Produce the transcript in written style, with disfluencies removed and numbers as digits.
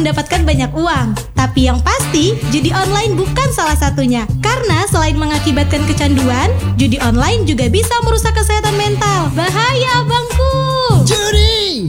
mendapatkan banyak uang. Tapi yang pasti, judi online bukan salah satunya. Karena selain mengakibatkan kecanduan, judi online juga bisa merusak kesehatan mental. Bahaya, abangku! Judi!